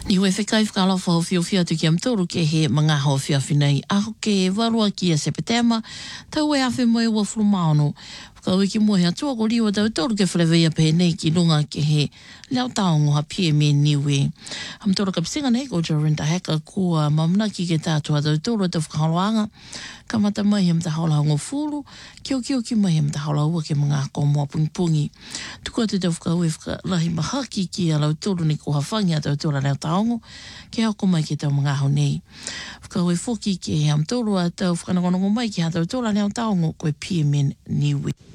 Ni we whikai whakala whao whio tu ki am tōru ke he mga hao whia whinei. Aho ke warua ki a Sepetema, tau e awhi moe ua whulumaono. Whakau ki moe atua ko liwa tau tōru ke whalewea pēnei ki lunga ke he leo taongo ha pie me niwe. Am tōru ka pisinga nei ko Jorinda Heka kua mamnaki ke tātua tau tōru tau whakaloanga. Ka mata mai am ta haula hongo fulu, kio ki mai am ta haula ua ke mga ko mua pungi. Tukua te tau whakau e whakalahi mahaki ki a lau tōru ni ko hawhangi a tau tōra leo taongo, ke hako mai ke tau mga hau nei. Whakau e whoki ke he am tōru a tau whakanakonongo mai ki a tau tōra leo taongo koe pie men niwi.